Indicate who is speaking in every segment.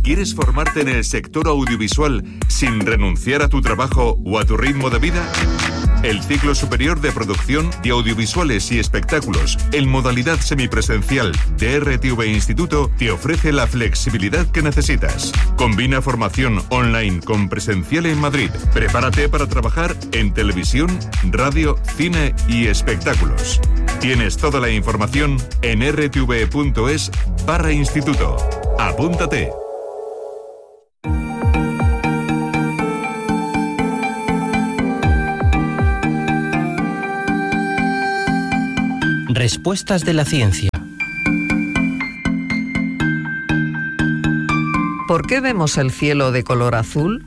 Speaker 1: ¿Quieres formarte en el sector audiovisual sin renunciar a tu trabajo o a tu ritmo de vida? El ciclo superior de producción de audiovisuales y espectáculos en modalidad semipresencial de RTV Instituto te ofrece la flexibilidad que necesitas. Combina formación online con presencial en Madrid. Prepárate para trabajar en televisión, radio, cine y espectáculos. Tienes toda la información en rtv.es/instituto. Apúntate.
Speaker 2: Respuestas de la ciencia.
Speaker 3: ¿Por qué vemos el cielo de color azul?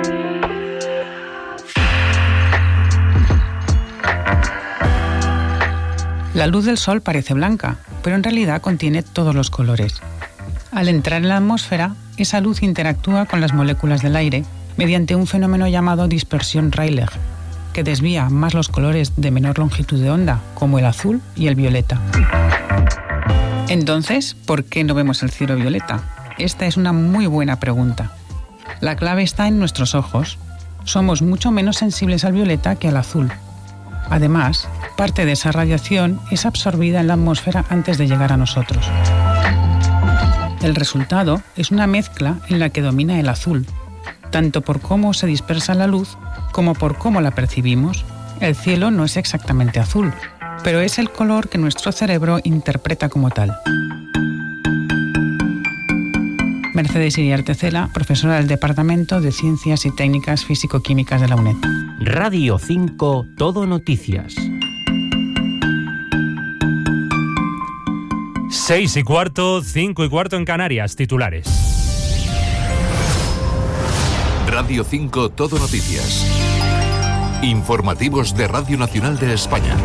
Speaker 4: La luz del sol parece blanca, pero en realidad contiene todos los colores. Al entrar en la atmósfera, esa luz interactúa con las moléculas del aire mediante un fenómeno llamado dispersión Rayleigh, que desvía más los colores de menor longitud de onda, como el azul y el violeta. Entonces, ¿por qué no vemos el cielo violeta? Esta es una muy buena pregunta. La clave está en nuestros ojos. Somos mucho menos sensibles al violeta que al azul. Además, parte de esa radiación es absorbida en la atmósfera antes de llegar a nosotros. El resultado es una mezcla en la que domina el azul, tanto por cómo se dispersa la luz como por cómo la percibimos. El cielo no es exactamente azul, pero es el color que nuestro cerebro interpreta como tal. Mercedes Iriarte Cela, profesora del Departamento de Ciencias y Técnicas Físico-Químicas de la UNED.
Speaker 2: Radio 5, Todo Noticias.
Speaker 5: 6:15, 5:15 en Canarias, titulares.
Speaker 1: Radio 5 Todo Noticias. Informativos de Radio Nacional de España.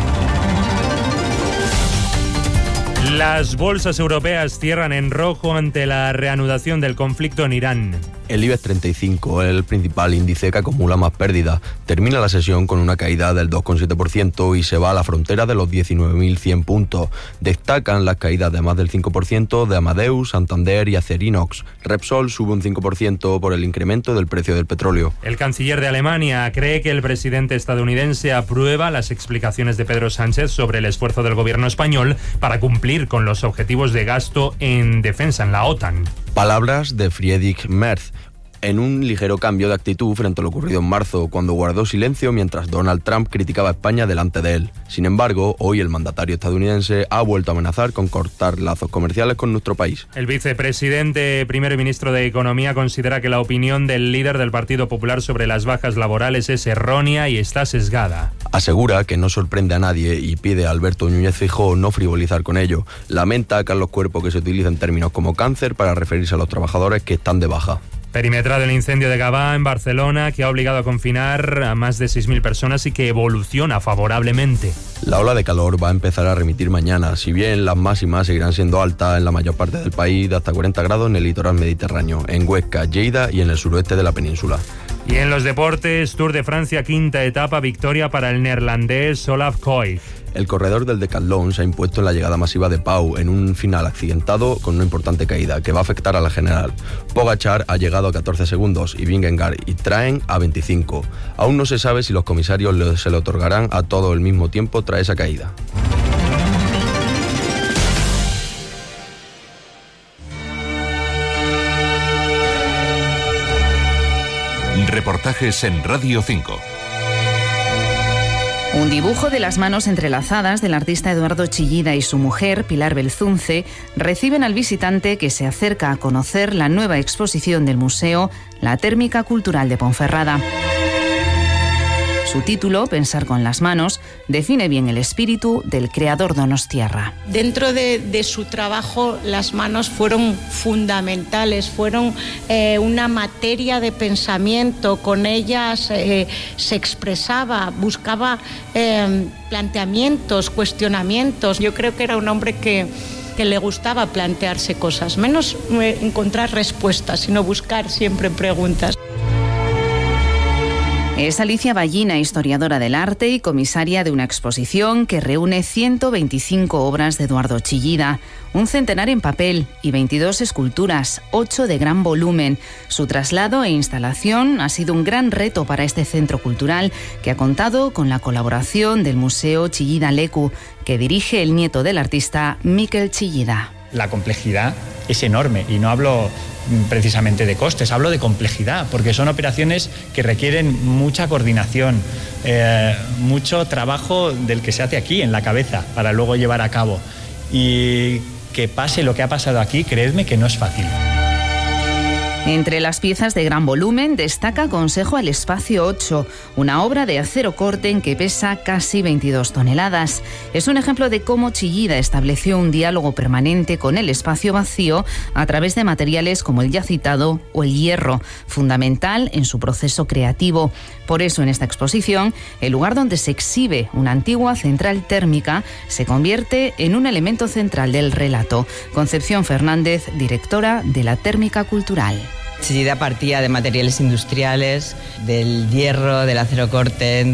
Speaker 5: Las bolsas europeas cierran en rojo ante la reanudación del conflicto en Irán.
Speaker 6: El IBEX 35, el principal índice que acumula más pérdidas, termina la sesión con una caída del 2,7% y se va a la frontera de los 19.100 puntos. Destacan las caídas de más del 5% de Amadeus, Santander y Acerinox. Repsol sube un 5% por el incremento del precio del petróleo.
Speaker 5: El canciller de Alemania cree que el presidente estadounidense aprueba las explicaciones de Pedro Sánchez sobre el esfuerzo del gobierno español para cumplir con los objetivos de gasto en defensa en la OTAN.
Speaker 6: Palabras de Friedrich Merz, en un ligero cambio de actitud frente a lo ocurrido en marzo, cuando guardó silencio mientras Donald Trump criticaba a España delante de él. Sin embargo, hoy el mandatario estadounidense ha vuelto a amenazar con cortar lazos comerciales con nuestro país.
Speaker 5: El vicepresidente, primero y ministro de Economía, considera que la opinión del líder del Partido Popular sobre las bajas laborales es errónea y está sesgada.
Speaker 6: Asegura que no sorprende a nadie y pide a Alberto Núñez Feijóo no frivolizar con ello. Lamenta que a los cuerpos que se utilizan términos como cáncer para referirse a los trabajadores que están de baja.
Speaker 5: Perimetrado el incendio de Gavà en Barcelona, que ha obligado a confinar a más de 6.000 personas y que evoluciona favorablemente.
Speaker 6: La ola de calor va a empezar a remitir mañana, si bien las máximas seguirán siendo altas en la mayor parte del país, de hasta 40 grados en el litoral mediterráneo, en Huesca, Lleida y en el suroeste de la península.
Speaker 5: Y en los deportes, Tour de Francia, quinta etapa, victoria para el neerlandés Olaf Koy.
Speaker 6: El corredor del decatlón se ha impuesto en la llegada masiva de Pau en un final accidentado con una importante caída que va a afectar a la general. Pogačar ha llegado a 14 segundos y Vingegaard y Traen a 25. Aún no se sabe si los comisarios se le otorgarán a todos al mismo tiempo tras esa caída.
Speaker 1: Reportajes en Radio 5.
Speaker 7: Un dibujo de las manos entrelazadas del artista Eduardo Chillida y su mujer, Pilar Belzunce, reciben al visitante que se acerca a conocer la nueva exposición del museo, La Térmica Cultural de Ponferrada. Su título, Pensar con las manos, define bien el espíritu del creador donostiarra.
Speaker 8: Dentro de su trabajo, las manos fueron fundamentales, fueron una materia de pensamiento. Con ellas se expresaba, buscaba planteamientos, cuestionamientos. Yo creo que era un hombre que le gustaba plantearse cosas, menos encontrar respuestas, sino buscar siempre preguntas.
Speaker 7: Es Alicia Ballina, historiadora del arte y comisaria de una exposición que reúne 125 obras de Eduardo Chillida, un centenar en papel y 22 esculturas, 8 de gran volumen. Su traslado e instalación ha sido un gran reto para este centro cultural, que ha contado con la colaboración del Museo Chillida Leku, que dirige el nieto del artista, Miquel Chillida.
Speaker 9: La complejidad es enorme y no hablo precisamente de costes, hablo de complejidad, porque son operaciones que requieren mucha coordinación, mucho trabajo del que se hace aquí en la cabeza para luego llevar a cabo. Y que pase lo que ha pasado aquí, creedme que no es fácil.
Speaker 7: Entre las piezas de gran volumen destaca Consejo al Espacio 8, una obra de acero corten que pesa casi 22 toneladas. Es un ejemplo de cómo Chillida estableció un diálogo permanente con el espacio vacío a través de materiales como el ya citado o el hierro, fundamental en su proceso creativo. Por eso, en esta exposición, el lugar donde se exhibe una antigua central térmica se convierte en un elemento central del relato. Concepción Fernández, directora de la Térmica Cultural.
Speaker 10: Chillida partía de materiales industriales, del hierro, del acero corten,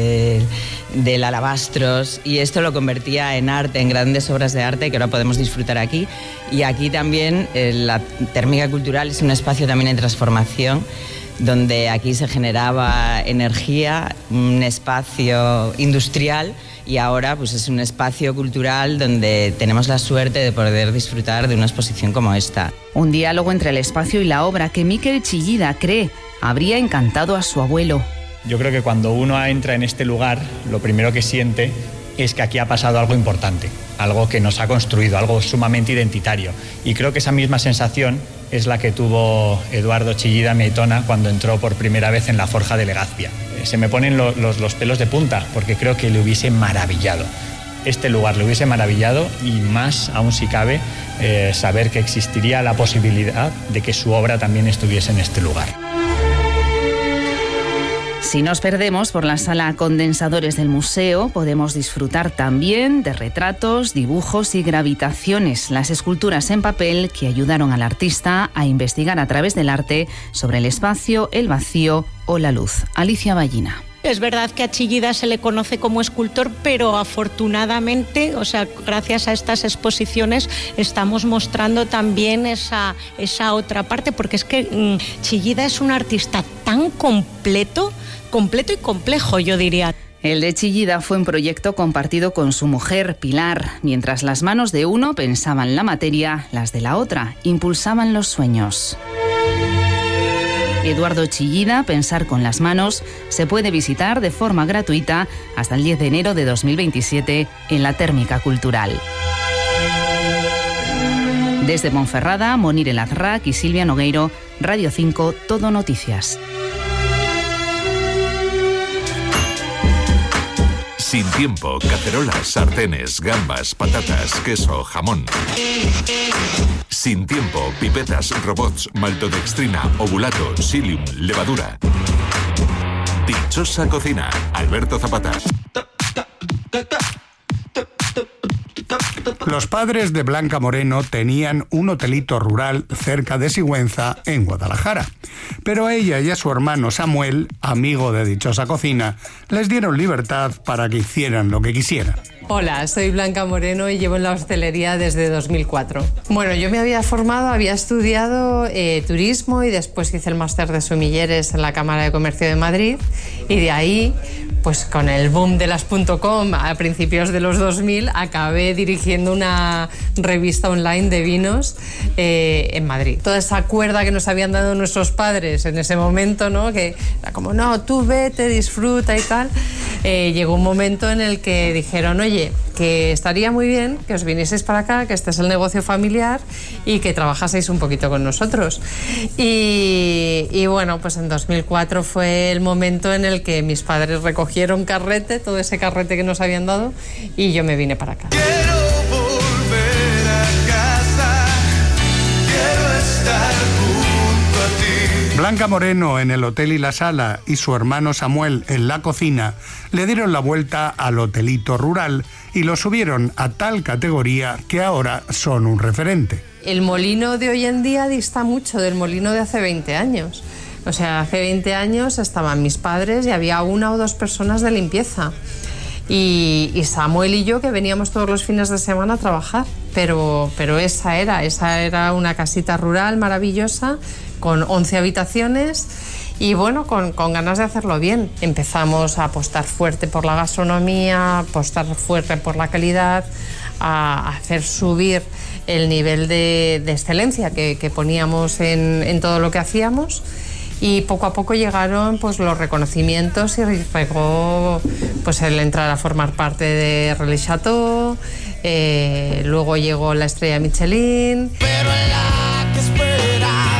Speaker 10: del alabastros, y esto lo convertía en arte, en grandes obras de arte que ahora podemos disfrutar aquí. Y aquí también la Térmica Cultural es un espacio también en transformación, donde aquí se generaba energía, un espacio industrial, y ahora pues es un espacio cultural donde tenemos la suerte de poder disfrutar de una exposición como esta.
Speaker 7: Un diálogo entre el espacio y la obra que Miquel Chillida cree habría encantado a su abuelo.
Speaker 9: Yo creo que cuando uno entra en este lugar, lo primero que siente es que aquí ha pasado algo importante, algo que nos ha construido, algo sumamente identitario. Y creo que esa misma sensación es la que tuvo Eduardo Chillida Meitona cuando entró por primera vez en la Forja de Legazpia. Se me ponen los pelos de punta, porque creo que le hubiese maravillado. Este lugar le hubiese maravillado, y más aún si cabe, saber que existiría la posibilidad de que su obra también estuviese en este lugar.
Speaker 7: Si nos perdemos por la sala Condensadores del museo, podemos disfrutar también de retratos, dibujos y gravitaciones, las esculturas en papel que ayudaron al artista a investigar a través del arte sobre el espacio, el vacío o la luz. Alicia Ballina.
Speaker 8: Es verdad que a Chillida se le conoce como escultor, pero afortunadamente, gracias a estas exposiciones, estamos mostrando también esa otra parte, porque es que Chillida es un artista tan completo y complejo, yo diría.
Speaker 7: El de Chillida fue un proyecto compartido con su mujer, Pilar. Mientras las manos de uno pensaban la materia, las de la otra impulsaban los sueños. Eduardo Chillida, Pensar con las manos, se puede visitar de forma gratuita hasta el 10 de enero de 2027 en la Térmica Cultural. Desde Ponferrada, Monir El Azrak y Silvia Nogueiro, Radio 5, Todo Noticias.
Speaker 1: Sin tiempo, cacerolas, sartenes, gambas, patatas, queso, jamón. Sin tiempo, pipetas, robots, maltodextrina, ovulato, psyllium, levadura. Dichosa cocina, Alberto Zapata.
Speaker 11: Los padres de Blanca Moreno tenían un hotelito rural cerca de Sigüenza, en Guadalajara. Pero a ella y a su hermano Samuel, amigo de Dichosa Cocina, les dieron libertad para que hicieran lo que quisieran.
Speaker 12: Hola, soy Blanca Moreno y llevo en la hostelería desde 2004. Bueno, yo me había estudiado turismo y después hice el máster de sumilleres en la Cámara de Comercio de Madrid, y de ahí, pues con el boom de las .com a principios de los 2000, acabé dirigiendo una revista online de vinos en Madrid. Toda esa cuerda que nos habían dado nuestros padres en ese momento, ¿no? Que era como, no, tú vete, disfruta y tal. Llegó un momento en el que dijeron, oye, que estaría muy bien que os vinieseis para acá, que este es el negocio familiar y que trabajaseis un poquito con nosotros. Y bueno, pues en 2004 fue el momento en el que mis padres recogieron carrete, todo ese carrete que nos habían dado, y yo me vine para acá.
Speaker 13: Quiero volver a casa, quiero estar junto a ti.
Speaker 11: Blanca Moreno en el hotel y la sala y su hermano Samuel en la cocina le dieron la vuelta al hotelito rural y lo subieron a tal categoría que ahora son un referente.
Speaker 12: El molino de hoy en día dista mucho del molino de hace 20 años. O sea, hace 20 años estaban mis padres y había 1 o 2 personas de limpieza. Y Samuel y yo, que veníamos todos los fines de semana a trabajar. Pero esa era una casita rural maravillosa, con 11 habitaciones y bueno, con ganas de hacerlo bien. Empezamos a apostar fuerte por la gastronomía, a apostar fuerte por la calidad, a hacer subir el nivel de excelencia que poníamos en todo lo que hacíamos. Y poco a poco llegaron pues los reconocimientos y llegó pues el entrar a formar parte de Relais Chateau, luego llegó la estrella Michelin.
Speaker 13: Pero en la que espera,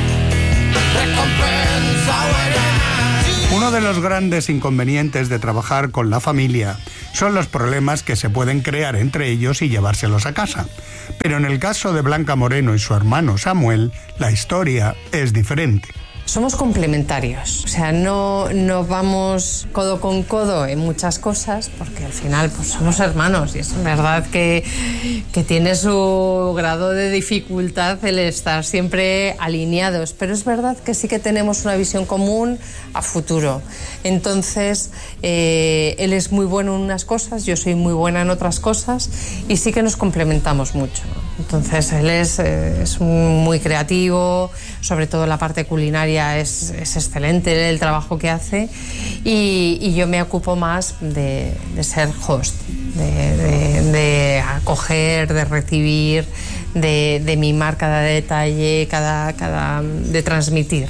Speaker 13: recompensa buena.
Speaker 11: Uno de los grandes inconvenientes de trabajar con la familia son los problemas que se pueden crear entre ellos y llevárselos a casa. Pero en el caso de Blanca Moreno y su hermano Samuel, la historia es diferente.
Speaker 12: Somos complementarios, o sea, no vamos codo con codo en muchas cosas, porque al final pues somos hermanos y es verdad que tiene su grado de dificultad el estar siempre alineados, pero es verdad que sí que tenemos una visión común a futuro. Entonces, él es muy bueno en unas cosas, yo soy muy buena en otras cosas y sí que nos complementamos mucho. Entonces, él es muy creativo, sobre todo la parte culinaria es excelente el trabajo que hace y yo me ocupo más de ser host, de acoger, de recibir, de mimar cada detalle, de transmitir.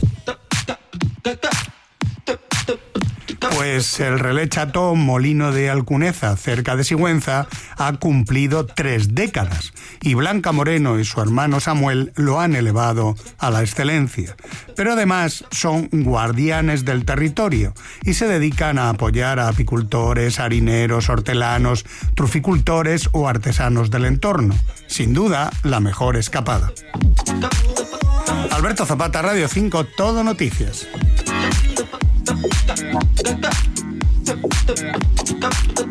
Speaker 11: Pues el Relais Chateau Molino de Alcuneza, cerca de Sigüenza, ha cumplido 3 décadas y Blanca Moreno y su hermano Samuel lo han elevado a la excelencia. Pero además son guardianes del territorio y se dedican a apoyar a apicultores, harineros, hortelanos, truficultores o artesanos del entorno. Sin duda, la mejor escapada. Alberto Zapata, Radio 5, Todo Noticias.